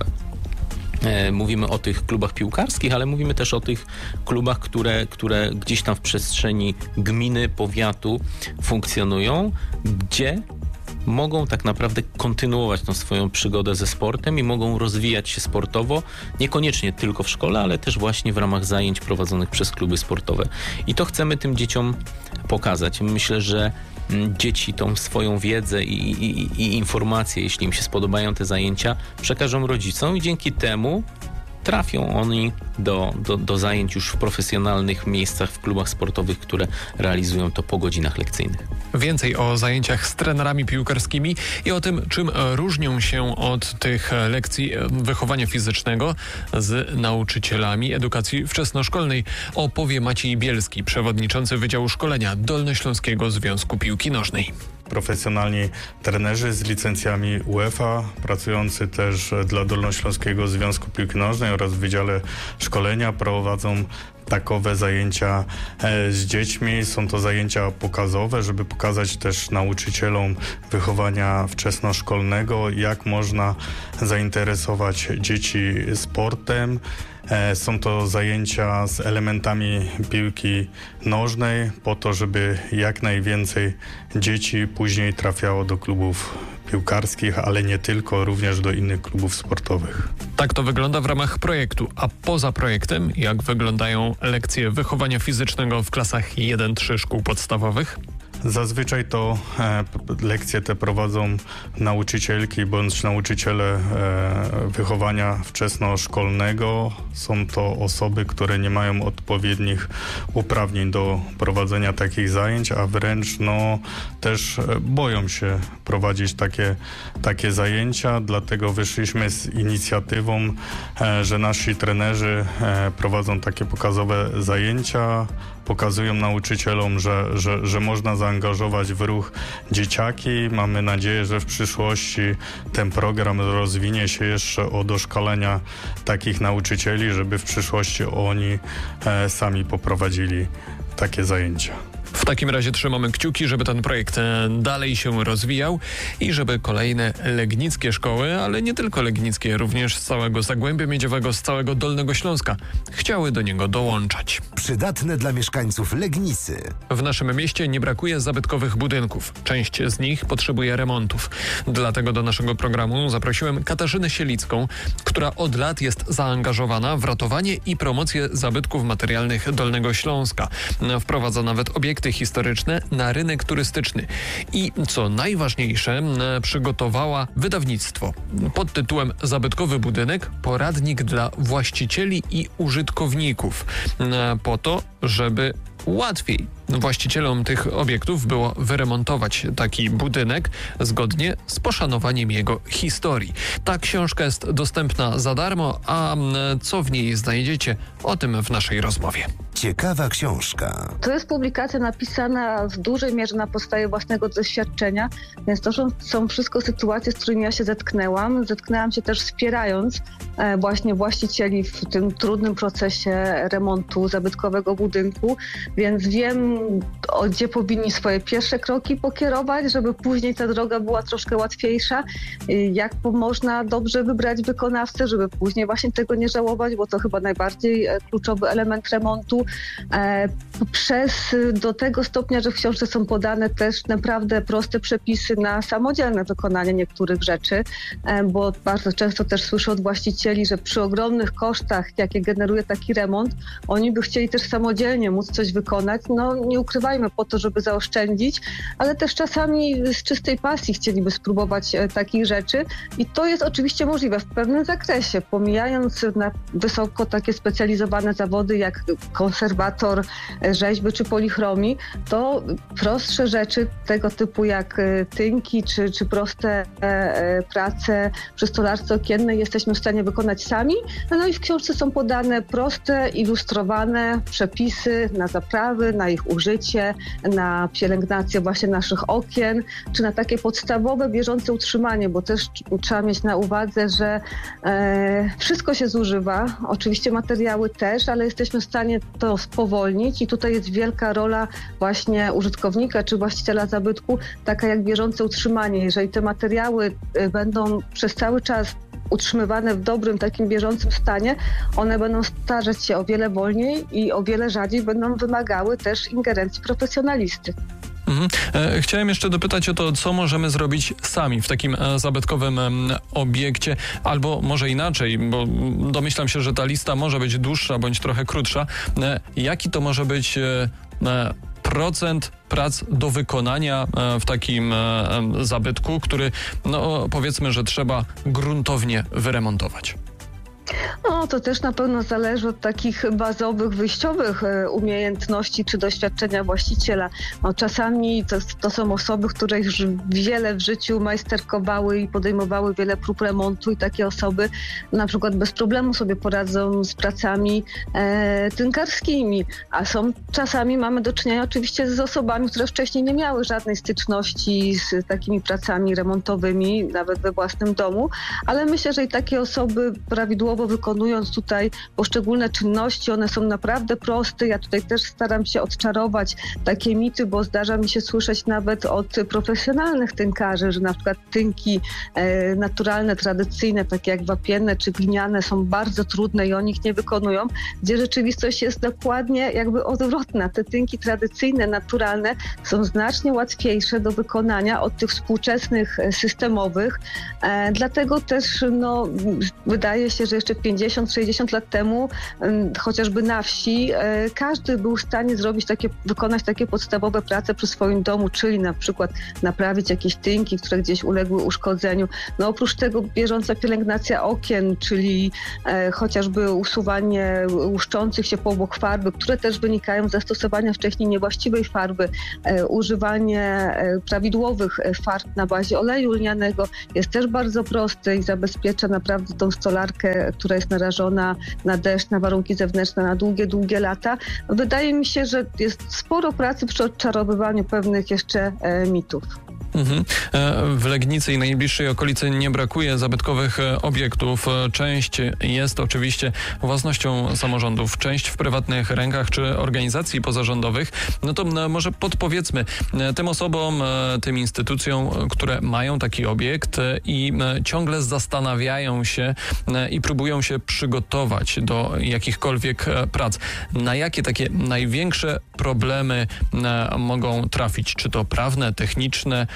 Mówimy o tych klubach piłkarskich, ale mówimy też o tych klubach, które gdzieś tam w przestrzeni gminy, powiatu funkcjonują, gdzie mogą tak naprawdę kontynuować tą swoją przygodę ze sportem i mogą rozwijać się sportowo, niekoniecznie tylko w szkole, ale też właśnie w ramach zajęć prowadzonych przez kluby sportowe. I to chcemy tym dzieciom pokazać. Myślę, że dzieci tą swoją wiedzę i informacje, jeśli im się spodobają te zajęcia, przekażą rodzicom i dzięki temu trafią oni do zajęć już w profesjonalnych miejscach, w klubach sportowych, które realizują to po godzinach lekcyjnych. Więcej o zajęciach z trenerami piłkarskimi i o tym, czym różnią się od tych lekcji wychowania fizycznego z nauczycielami edukacji wczesnoszkolnej, opowie Maciej Bielski, przewodniczący Wydziału Szkolenia Dolnośląskiego Związku Piłki Nożnej. Profesjonalni trenerzy z licencjami UEFA, pracujący też dla Dolnośląskiego Związku Piłki Nożnej oraz w Wydziale Szkolenia, prowadzą takowe zajęcia z dziećmi. Są to zajęcia pokazowe, żeby pokazać też nauczycielom wychowania wczesnoszkolnego, jak można zainteresować dzieci sportem. Są to zajęcia z elementami piłki nożnej po to, żeby jak najwięcej dzieci później trafiało do klubów piłkarskich, ale nie tylko, również do innych klubów sportowych. Tak to wygląda w ramach projektu, a poza projektem jak wyglądają lekcje wychowania fizycznego w klasach 1-3 szkół podstawowych? Zazwyczaj to lekcje te prowadzą nauczycielki bądź nauczyciele wychowania wczesnoszkolnego. Są to osoby, które nie mają odpowiednich uprawnień do prowadzenia takich zajęć, a wręcz też boją się prowadzić takie zajęcia. Dlatego wyszliśmy z inicjatywą, że nasi trenerzy prowadzą takie pokazowe zajęcia, pokazują nauczycielom, że można zaangażować w ruch dzieciaki. Mamy nadzieję, że w przyszłości ten program rozwinie się jeszcze o doszkalenia takich nauczycieli, żeby w przyszłości oni sami poprowadzili takie zajęcia. W takim razie trzymamy kciuki, żeby ten projekt dalej się rozwijał i żeby kolejne legnickie szkoły, ale nie tylko legnickie, również z całego Zagłębia Miedziowego, z całego Dolnego Śląska chciały do niego dołączać. Przydatne dla mieszkańców Legnicy. W naszym mieście nie brakuje zabytkowych budynków. Część z nich potrzebuje remontów. Dlatego do naszego programu zaprosiłem Katarzynę Sielicką, która od lat jest zaangażowana w ratowanie i promocję zabytków materialnych Dolnego Śląska. Wprowadza nawet obiekty historyczne na rynek turystyczny. I co najważniejsze, przygotowała wydawnictwo pod tytułem Zabytkowy budynek – poradnik dla właścicieli i użytkowników. Po to, żeby łatwiej właścicielom tych obiektów było wyremontować taki budynek zgodnie z poszanowaniem jego historii. Ta książka jest dostępna za darmo, a co w niej znajdziecie, o tym w naszej rozmowie. Ciekawa książka. To jest publikacja napisana w dużej mierze na podstawie własnego doświadczenia, więc to są wszystko sytuacje, z którymi ja się zetknęłam. Zetknęłam się też wspierając właśnie właścicieli w tym trudnym procesie remontu zabytkowego budynku, więc wiem, gdzie powinni swoje pierwsze kroki pokierować, żeby później ta droga była troszkę łatwiejsza, jak można dobrze wybrać wykonawcę, żeby później właśnie tego nie żałować, bo to chyba najbardziej kluczowy element remontu. Do tego stopnia, że w książce są podane też naprawdę proste przepisy na samodzielne wykonanie niektórych rzeczy, bo bardzo często też słyszę od właścicieli, że przy ogromnych kosztach, jakie generuje taki remont, oni by chcieli też samodzielnie móc coś wykonać. Nie ukrywajmy, po to, żeby zaoszczędzić, ale też czasami z czystej pasji chcieliby spróbować takich rzeczy i to jest oczywiście możliwe w pewnym zakresie, pomijając na wysoko takie specjalizowane zawody jak konserwator rzeźby czy polichromii, to prostsze rzeczy tego typu jak tynki czy proste prace przy stolarce okiennej jesteśmy w stanie wykonać sami. No i w książce są podane proste, ilustrowane przepisy na zaprawy, na ich użycie, na pielęgnację właśnie naszych okien, czy na takie podstawowe, bieżące utrzymanie, bo też trzeba mieć na uwadze, że wszystko się zużywa, oczywiście materiały też, ale jesteśmy w stanie to spowolnić i tutaj jest wielka rola właśnie użytkownika czy właściciela zabytku, taka jak bieżące utrzymanie. Jeżeli te materiały będą przez cały czas utrzymywane w dobrym, takim bieżącym stanie, one będą starzeć się o wiele wolniej i o wiele rzadziej będą wymagały też ingerencji profesjonalisty. Chciałem jeszcze dopytać o to, co możemy zrobić sami w takim zabytkowym obiekcie, albo może inaczej, bo domyślam się, że ta lista może być dłuższa bądź trochę krótsza. Jaki to może być procent prac do wykonania w takim zabytku, który powiedzmy, że trzeba gruntownie wyremontować? To też na pewno zależy od takich bazowych, wyjściowych umiejętności czy doświadczenia właściciela. Czasami to są osoby, które już wiele w życiu majsterkowały i podejmowały wiele prób remontu i takie osoby na przykład bez problemu sobie poradzą z pracami tynkarskimi, a czasami mamy do czynienia oczywiście z osobami, które wcześniej nie miały żadnej styczności z takimi pracami remontowymi, nawet we własnym domu, ale myślę, że i takie osoby prawidłowo wykonują wykonując tutaj poszczególne czynności, one są naprawdę proste. Ja tutaj też staram się odczarować takie mity, bo zdarza mi się słyszeć nawet od profesjonalnych tynkarzy, że na przykład tynki naturalne, tradycyjne, takie jak wapienne czy gliniane są bardzo trudne i oni ich nie wykonują, gdzie rzeczywistość jest dokładnie jakby odwrotna. Te tynki tradycyjne, naturalne są znacznie łatwiejsze do wykonania od tych współczesnych systemowych. Dlatego też wydaje się, że jeszcze 50-60 lat temu chociażby na wsi każdy był w stanie wykonać takie podstawowe prace przy swoim domu, czyli na przykład naprawić jakieś tynki, które gdzieś uległy uszkodzeniu. Oprócz tego bieżąca pielęgnacja okien, czyli chociażby usuwanie łuszczących się powłok farby, które też wynikają z zastosowania wcześniej niewłaściwej farby, używanie prawidłowych farb na bazie oleju lnianego jest też bardzo proste i zabezpiecza naprawdę tą stolarkę, która jest narażona na deszcz, na warunki zewnętrzne na długie, długie lata. Wydaje mi się, że jest sporo pracy przy odczarowywaniu pewnych jeszcze mitów. W Legnicy i najbliższej okolicy nie brakuje zabytkowych obiektów. Część jest oczywiście własnością samorządów, część w prywatnych rękach czy organizacji pozarządowych. To może podpowiedzmy tym osobom, tym instytucjom, które mają taki obiekt i ciągle zastanawiają się i próbują się przygotować do jakichkolwiek prac. Na jakie takie największe problemy mogą trafić? Czy to prawne, techniczne?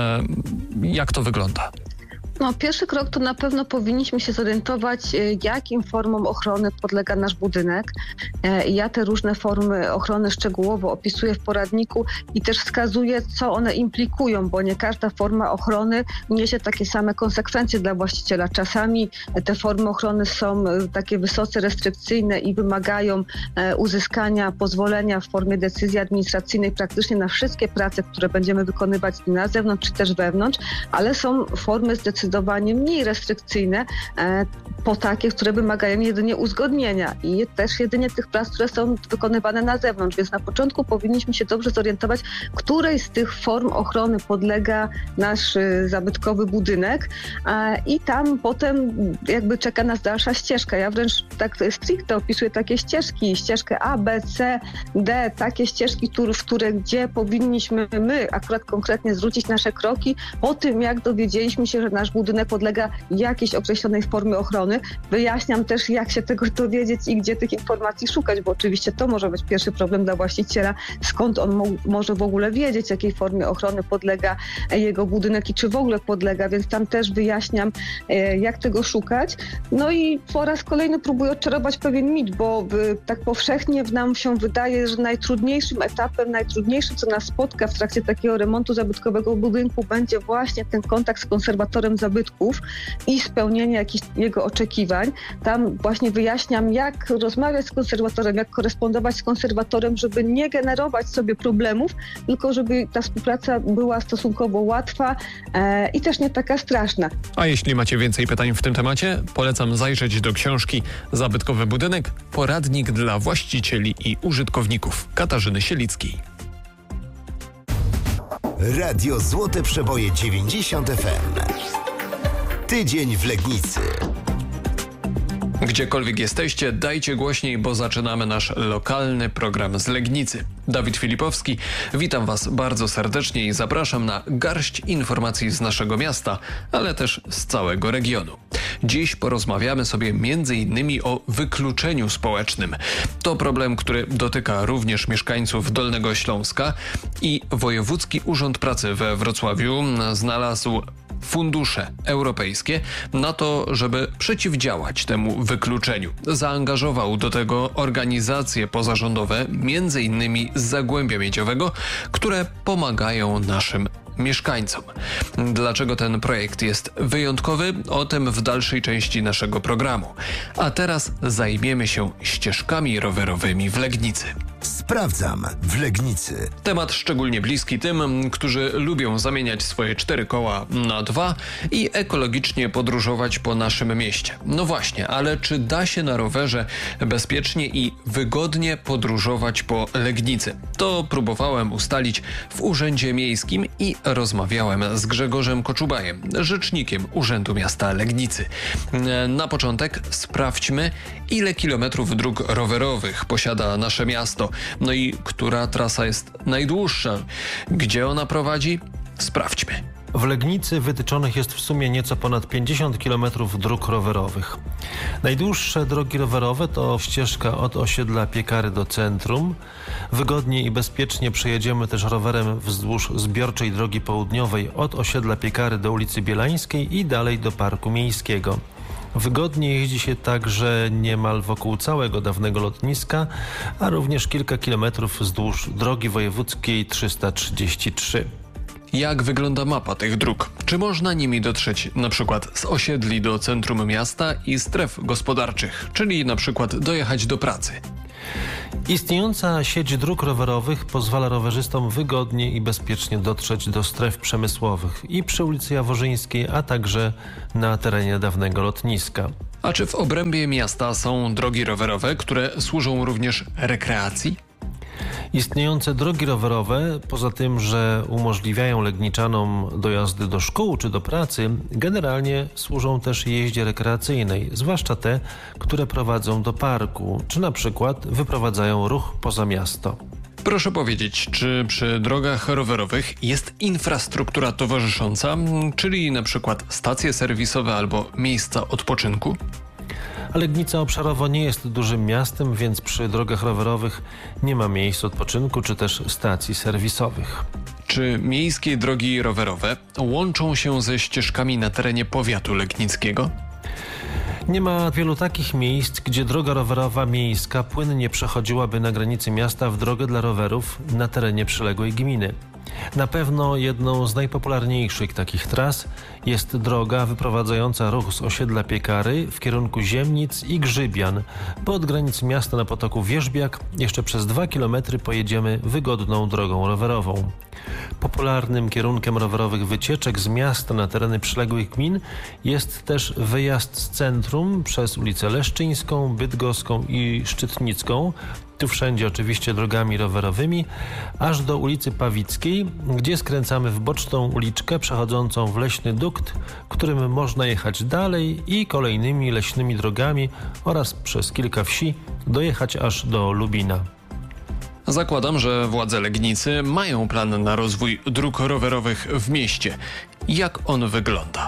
Jak to wygląda? Pierwszy krok to na pewno powinniśmy się zorientować, jakim formom ochrony podlega nasz budynek. Ja te różne formy ochrony szczegółowo opisuję w poradniku i też wskazuję, co one implikują, bo nie każda forma ochrony niesie takie same konsekwencje dla właściciela. Czasami te formy ochrony są takie wysoce restrykcyjne i wymagają uzyskania pozwolenia w formie decyzji administracyjnej praktycznie na wszystkie prace, które będziemy wykonywać na zewnątrz czy też wewnątrz, ale są formy zdecydowanie mniej restrykcyjne, takie, które wymagają jedynie uzgodnienia i też jedynie tych prac, które są wykonywane na zewnątrz. Więc na początku powinniśmy się dobrze zorientować, której z tych form ochrony podlega nasz zabytkowy budynek i tam potem jakby czeka nas dalsza ścieżka. Ja wręcz tak stricte opisuję takie ścieżki, ścieżkę A, B, C, D, takie ścieżki, gdzie powinniśmy my akurat konkretnie zwrócić nasze kroki po tym, jak dowiedzieliśmy się, że nasz budynek podlega jakiejś określonej formie ochrony. Wyjaśniam też, jak się tego dowiedzieć i gdzie tych informacji szukać, bo oczywiście to może być pierwszy problem dla właściciela, skąd on może w ogóle wiedzieć, jakiej formie ochrony podlega jego budynek i czy w ogóle podlega, więc tam też wyjaśniam, jak tego szukać. I po raz kolejny próbuję odczarować pewien mit, bo tak powszechnie nam się wydaje, że najtrudniejszym etapem, najtrudniejszym, co nas spotka w trakcie takiego remontu zabytkowego budynku, będzie właśnie ten kontakt z konserwatorem zabytków i spełnienie jakichś jego oczekiwań. Tam właśnie wyjaśniam, jak rozmawiać z konserwatorem, jak korespondować z konserwatorem, żeby nie generować sobie problemów, tylko żeby ta współpraca była stosunkowo łatwa i też nie taka straszna. A jeśli macie więcej pytań w tym temacie, polecam zajrzeć do książki Zabytkowy budynek, poradnik dla właścicieli i użytkowników Katarzyny Sielickiej. Radio Złote Przeboje 90 FM. Tydzień w Legnicy. Gdziekolwiek jesteście, dajcie głośniej, bo zaczynamy nasz lokalny program z Legnicy. Dawid Filipowski, witam Was bardzo serdecznie i zapraszam na garść informacji z naszego miasta, ale też z całego regionu. Dziś porozmawiamy sobie m.in. o wykluczeniu społecznym. To problem, który dotyka również mieszkańców Dolnego Śląska i Wojewódzki Urząd Pracy we Wrocławiu znalazł fundusze europejskie na to, żeby przeciwdziałać temu wykluczeniu. Zaangażował do tego organizacje pozarządowe, m.in. z Zagłębia Miedziowego, które pomagają naszym mieszkańcom. Dlaczego ten projekt jest wyjątkowy? O tym w dalszej części naszego programu. A teraz zajmiemy się ścieżkami rowerowymi w Legnicy. Sprawdzam w Legnicy. Temat szczególnie bliski tym, którzy lubią zamieniać swoje 4 koła na 2 i ekologicznie podróżować po naszym mieście. No właśnie, ale czy da się na rowerze bezpiecznie i wygodnie podróżować po Legnicy? To próbowałem ustalić w Urzędzie Miejskim i rozmawiałem z Grzegorzem Koczubajem, rzecznikiem Urzędu Miasta Legnicy. Na początek sprawdźmy, ile kilometrów dróg rowerowych posiada nasze miasto. No i która trasa jest najdłuższa? Gdzie ona prowadzi? Sprawdźmy. W Legnicy wytyczonych jest w sumie nieco ponad 50 km dróg rowerowych. Najdłuższe drogi rowerowe to ścieżka od osiedla Piekary do centrum. Wygodnie i bezpiecznie przejedziemy też rowerem wzdłuż zbiorczej drogi południowej od osiedla Piekary do ulicy Bielańskiej i dalej do Parku Miejskiego. Wygodnie jeździ się także niemal wokół całego dawnego lotniska, a również kilka kilometrów wzdłuż drogi wojewódzkiej 333. Jak wygląda mapa tych dróg? Czy można nimi dotrzeć na przykład z osiedli do centrum miasta i stref gospodarczych, czyli na przykład dojechać do pracy? Istniejąca sieć dróg rowerowych pozwala rowerzystom wygodnie i bezpiecznie dotrzeć do stref przemysłowych i przy ulicy Jaworzyńskiej, a także na terenie dawnego lotniska. A czy w obrębie miasta są drogi rowerowe, które służą również rekreacji? Istniejące drogi rowerowe, poza tym, że umożliwiają Legniczanom dojazdy do szkół czy do pracy, generalnie służą też jeździe rekreacyjnej, zwłaszcza te, które prowadzą do parku, czy na przykład wyprowadzają ruch poza miasto. Proszę powiedzieć, czy przy drogach rowerowych jest infrastruktura towarzysząca, czyli na przykład stacje serwisowe albo miejsca odpoczynku? Legnica obszarowo nie jest dużym miastem, więc przy drogach rowerowych nie ma miejsc odpoczynku czy też stacji serwisowych. Czy miejskie drogi rowerowe łączą się ze ścieżkami na terenie powiatu legnickiego? Nie ma wielu takich miejsc, gdzie droga rowerowa miejska płynnie przechodziłaby na granicy miasta w drogę dla rowerów na terenie przyległej gminy. Na pewno jedną z najpopularniejszych takich tras jest droga wyprowadzająca ruch z osiedla Piekary w kierunku Ziemnic i Grzybian, bo od granic miasta na potoku Wierzbiak jeszcze przez 2 km pojedziemy wygodną drogą rowerową. Popularnym kierunkiem rowerowych wycieczek z miasta na tereny przyległych gmin jest też wyjazd z centrum przez ulicę Leszczyńską, Bydgoską i Szczytnicką, tu wszędzie oczywiście drogami rowerowymi, aż do ulicy Pawickiej, gdzie skręcamy w boczną uliczkę przechodzącą w leśny dukt, którym można jechać dalej i kolejnymi leśnymi drogami oraz przez kilka wsi dojechać aż do Lubina. Zakładam, że władze Legnicy mają plan na rozwój dróg rowerowych w mieście. Jak on wygląda?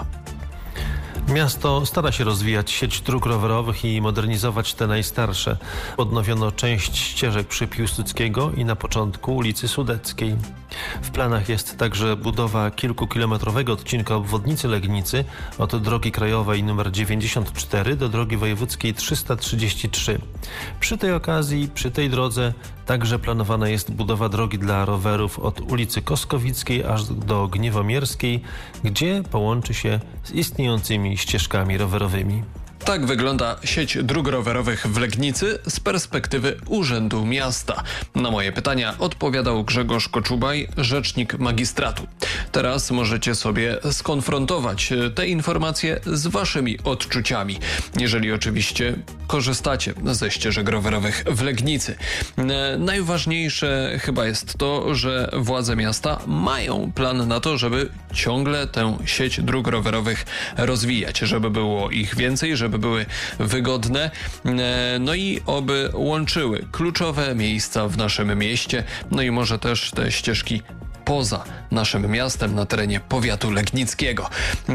Miasto stara się rozwijać sieć dróg rowerowych i modernizować te najstarsze. Odnowiono część ścieżek przy Piłsudskiego i na początku ulicy Sudeckiej. W planach jest także budowa kilkukilometrowego odcinka obwodnicy Legnicy od drogi krajowej nr 94 do drogi wojewódzkiej 333. Przy tej okazji, przy tej drodze także planowana jest budowa drogi dla rowerów od ulicy Koskowickiej aż do Gniewomierskiej, gdzie połączy się z istniejącymi ścieżkami rowerowymi. Tak wygląda sieć dróg rowerowych w Legnicy z perspektywy Urzędu Miasta. Na moje pytania odpowiadał Grzegorz Koczubaj, rzecznik magistratu. Teraz możecie sobie skonfrontować te informacje z waszymi odczuciami, jeżeli oczywiście korzystacie ze ścieżek rowerowych w Legnicy. Najważniejsze chyba jest to, że władze miasta mają plan na to, żeby ciągle tę sieć dróg rowerowych rozwijać, żeby było ich więcej, żeby były wygodne, no i oby łączyły kluczowe miejsca w naszym mieście, no i może też te ścieżki poza naszym miastem, na terenie powiatu legnickiego.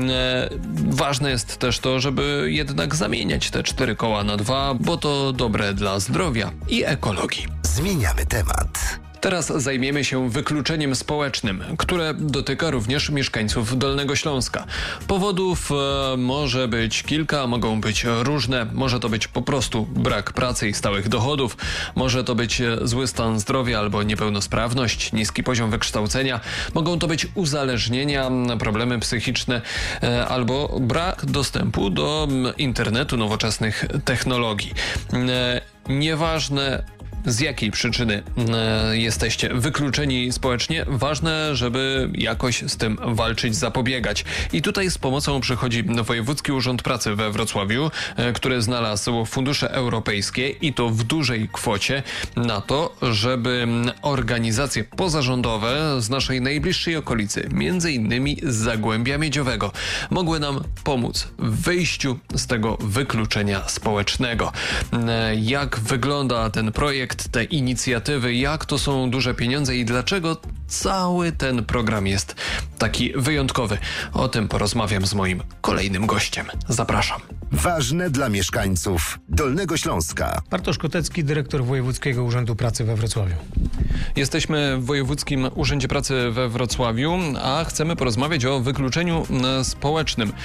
Ważne jest też to, żeby jednak zamieniać te 4 koła na 2, bo to dobre dla zdrowia i ekologii. Zmieniamy temat. Teraz zajmiemy się wykluczeniem społecznym, które dotyka również mieszkańców Dolnego Śląska. Powodów może być kilka, mogą być różne. Może to być po prostu brak pracy i stałych dochodów. Może to być zły stan zdrowia albo niepełnosprawność, niski poziom wykształcenia. Mogą to być uzależnienia, problemy psychiczne albo brak dostępu do internetu, nowoczesnych technologii. Nieważne, z jakiej przyczyny jesteście wykluczeni społecznie. Ważne, żeby jakoś z tym walczyć, zapobiegać. I tutaj z pomocą przychodzi Wojewódzki Urząd Pracy we Wrocławiu, który znalazł fundusze europejskie i to w dużej kwocie na to, żeby organizacje pozarządowe z naszej najbliższej okolicy, między innymi z Zagłębia Miedziowego, mogły nam pomóc w wyjściu z tego wykluczenia społecznego. Jak wygląda ten projekt, te inicjatywy, jak to są duże pieniądze i dlaczego cały ten program jest taki wyjątkowy? O tym porozmawiam z moim kolejnym gościem. Zapraszam. Ważne dla mieszkańców Dolnego Śląska. Bartosz Kotecki, dyrektor Wojewódzkiego Urzędu Pracy we Wrocławiu. Jesteśmy w Wojewódzkim Urzędzie Pracy we Wrocławiu, a chcemy porozmawiać o wykluczeniu społecznym.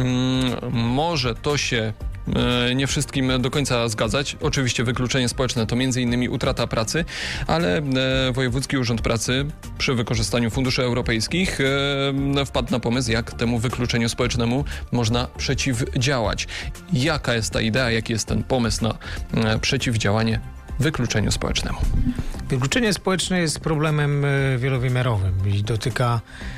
Może to się nie wszystkim do końca zgadzać. Oczywiście wykluczenie społeczne to m.in. utrata pracy, ale Wojewódzki Urząd Pracy przy wykorzystaniu funduszy europejskich wpadł na pomysł, jak temu wykluczeniu społecznemu można przeciwdziałać. Jaka jest ta idea, jaki jest ten pomysł na przeciwdziałanie wykluczeniu społecznemu? Wykluczenie społeczne jest problemem wielowymiarowym i dotyka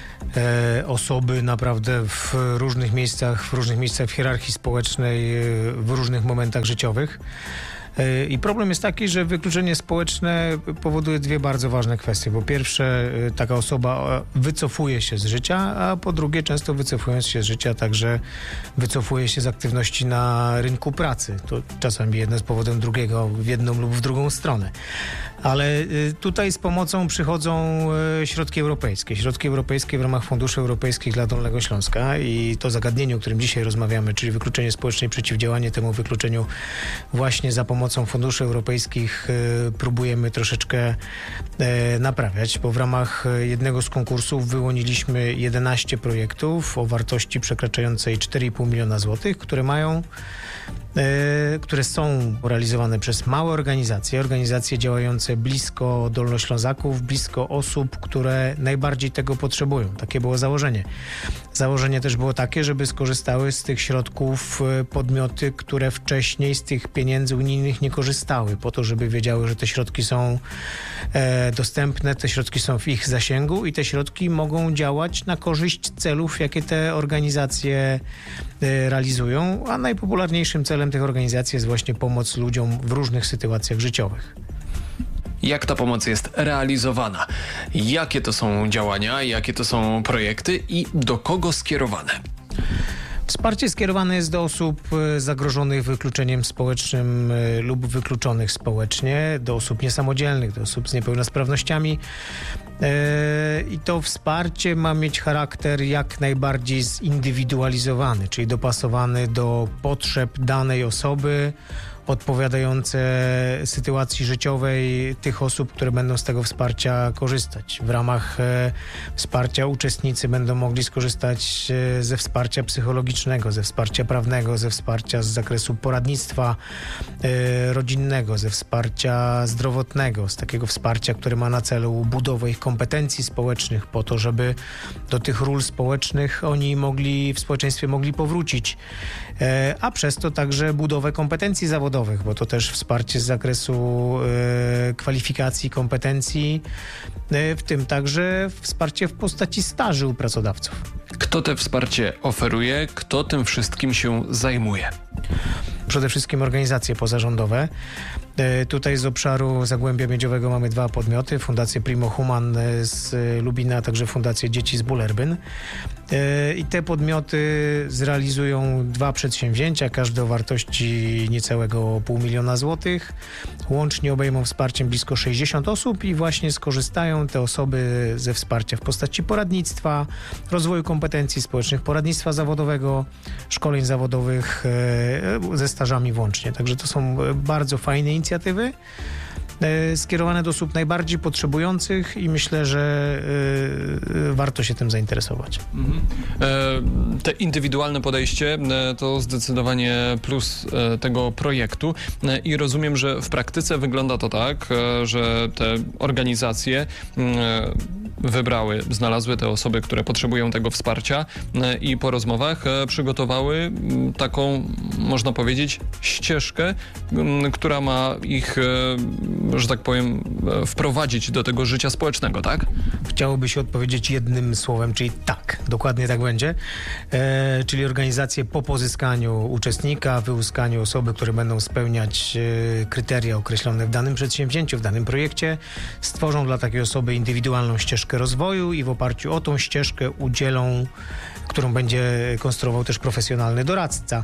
osoby naprawdę w różnych miejscach w hierarchii społecznej, w różnych momentach życiowych. I problem jest taki, że wykluczenie społeczne powoduje dwie bardzo ważne kwestie. Po pierwsze, taka osoba wycofuje się z życia, a po drugie, często wycofując się z życia, także wycofuje się z aktywności na rynku pracy. To czasami jedno z powodem drugiego, w jedną lub w drugą stronę. Ale tutaj z pomocą przychodzą środki europejskie. Środki europejskie w ramach funduszy europejskich dla Dolnego Śląska i to zagadnienie, o którym dzisiaj rozmawiamy, czyli wykluczenie społeczne i przeciwdziałanie temu wykluczeniu właśnie za pomocą funduszy europejskich próbujemy troszeczkę naprawiać, bo w ramach jednego z konkursów wyłoniliśmy 11 projektów o wartości przekraczającej 4,5 miliona złotych, które są realizowane przez małe organizacje działające blisko Dolnoślązaków, blisko osób, które najbardziej tego potrzebują. Takie było założenie. Założenie też było takie, żeby skorzystały z tych środków podmioty, które wcześniej z tych pieniędzy unijnych nie korzystały, po to, żeby wiedziały, że te środki są dostępne, te środki są w ich zasięgu i te środki mogą działać na korzyść celów, jakie te organizacje realizują, a najpopularniejszym celem tych organizacji jest właśnie pomoc ludziom w różnych sytuacjach życiowych. Jak ta pomoc jest realizowana? Jakie to są działania, jakie to są projekty i do kogo skierowane? Wsparcie skierowane jest do osób zagrożonych wykluczeniem społecznym lub wykluczonych społecznie, do osób niesamodzielnych, do osób z niepełnosprawnościami. I to wsparcie ma mieć charakter jak najbardziej zindywidualizowany, czyli dopasowany do potrzeb danej osoby, odpowiadające sytuacji życiowej tych osób, które będą z tego wsparcia korzystać. W ramach wsparcia uczestnicy będą mogli skorzystać ze wsparcia psychologicznego, ze wsparcia prawnego, ze wsparcia z zakresu poradnictwa rodzinnego, ze wsparcia zdrowotnego, z takiego wsparcia, które ma na celu budowę ich kompetencji społecznych po to, żeby do tych ról społecznych oni w społeczeństwie mogli powrócić, a przez to także budowę kompetencji zawodowych, bo to też wsparcie z zakresu kwalifikacji, kompetencji, w tym także wsparcie w postaci staży u pracodawców. Kto te wsparcie oferuje? Kto tym wszystkim się zajmuje? Przede wszystkim organizacje pozarządowe. Tutaj z obszaru Zagłębia Miedziowego mamy dwa podmioty. Fundację Primo Human z Lubina, a także Fundację Dzieci z Bullerbyn. I te podmioty zrealizują dwa przedsięwzięcia, każde o wartości niecałego 500 000 złotych. Łącznie obejmą wsparciem blisko 60 osób i właśnie skorzystają te osoby ze wsparcia w postaci poradnictwa, rozwoju kompetencji społecznych, poradnictwa zawodowego, szkoleń zawodowych ze stażami włącznie. Także to są bardzo fajne inicjatywy skierowane do osób najbardziej potrzebujących i myślę, że warto się tym zainteresować. Te indywidualne podejście to zdecydowanie plus tego projektu i rozumiem, że w praktyce wygląda to tak, że te organizacje znalazły te osoby, które potrzebują tego wsparcia i po rozmowach przygotowały taką, można powiedzieć, ścieżkę, która ma ich, że tak powiem, wprowadzić do tego życia społecznego, tak? Chciałoby się odpowiedzieć jednym słowem, czyli tak, dokładnie tak będzie. Czyli organizacje po pozyskaniu uczestnika, wyłuskaniu osoby, które będą spełniać kryteria określone w danym przedsięwzięciu, w danym projekcie, stworzą dla takiej osoby indywidualną ścieżkę rozwoju i w oparciu o tą ścieżkę udzielą, którą będzie konstruował też profesjonalny doradca.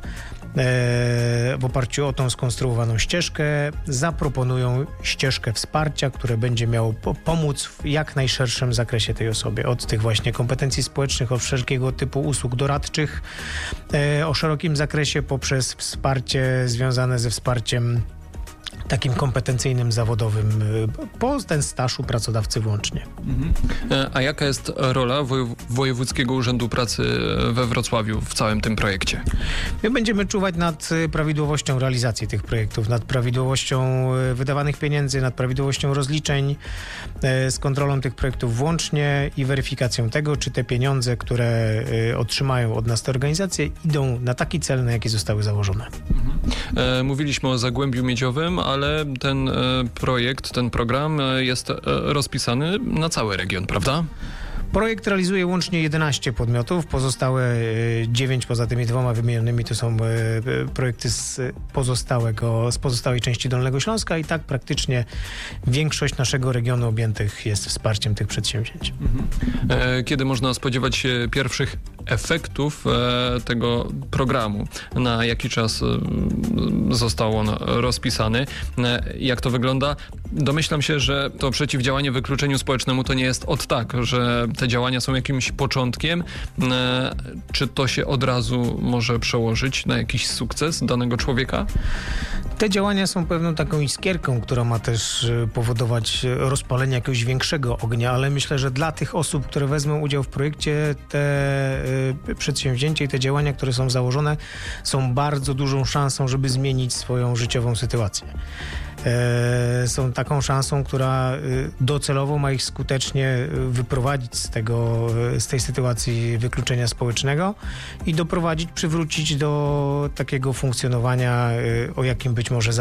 W oparciu o tą skonstruowaną ścieżkę zaproponują ścieżkę wsparcia, które będzie miało pomóc w jak najszerszym zakresie tej osobie. Od tych właśnie kompetencji społecznych, od wszelkiego typu usług doradczych o szerokim zakresie, poprzez wsparcie związane ze wsparciem takim kompetencyjnym, zawodowym, po ten staż u pracodawcy włącznie. A jaka jest rola Wojewódzkiego Urzędu Pracy we Wrocławiu w całym tym projekcie? My będziemy czuwać nad prawidłowością realizacji tych projektów, nad prawidłowością wydawanych pieniędzy, nad prawidłowością rozliczeń, z kontrolą tych projektów włącznie i weryfikacją tego, czy te pieniądze, które otrzymają od nas te organizacje, idą na taki cel, na jaki zostały założone. Mówiliśmy o Zagłębiu Miedziowym, ale ten projekt, ten program jest rozpisany na cały region, prawda? Projekt realizuje łącznie 11 podmiotów, pozostałe 9 poza tymi 2 wymienionymi to są projekty z pozostałej części Dolnego Śląska i tak praktycznie większość naszego regionu objętych jest wsparciem tych przedsięwzięć. Kiedy można spodziewać się pierwszych efektów tego programu? Na jaki czas został on rozpisany? Jak to wygląda? Domyślam się, że to przeciwdziałanie wykluczeniu społecznemu to nie jest od tak, że te działania są jakimś początkiem. Czy to się od razu może przełożyć na jakiś sukces danego człowieka? Te działania są pewną taką iskierką, która ma też powodować rozpalenie jakiegoś większego ognia, ale myślę, że dla tych osób, które wezmą udział w projekcie, te przedsięwzięcia i te działania, które są założone, są bardzo dużą szansą, żeby zmienić swoją życiową sytuację. Są taką szansą, która docelowo ma ich skutecznie wyprowadzić z tej sytuacji wykluczenia społecznego i przywrócić do takiego funkcjonowania, o jakim być może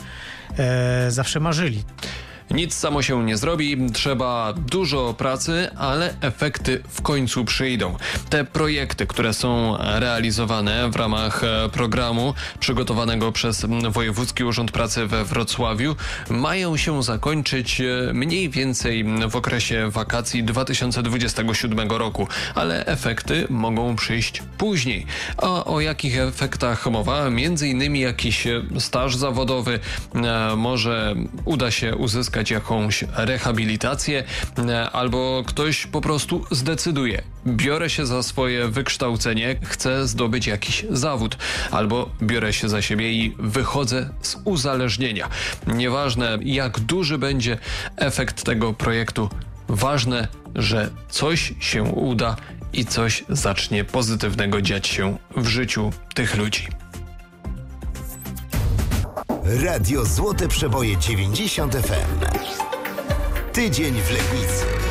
zawsze marzyli. Nic samo się nie zrobi, trzeba dużo pracy, ale efekty w końcu przyjdą. Te projekty, które są realizowane w ramach programu przygotowanego przez Wojewódzki Urząd Pracy we Wrocławiu, mają się zakończyć mniej więcej w okresie wakacji 2027 roku, ale efekty mogą przyjść później. A o jakich efektach mowa? Między innymi jakiś staż zawodowy, może uda się uzyskać jakąś rehabilitację, albo ktoś po prostu zdecyduje: biorę się za swoje wykształcenie, chcę zdobyć jakiś zawód, albo biorę się za siebie i wychodzę z uzależnienia. Nieważne, jak duży będzie efekt tego projektu, ważne, że coś się uda i coś zacznie pozytywnego dziać się w życiu tych ludzi. Radio Złote Przeboje 90 FM. Tydzień w Legnicy.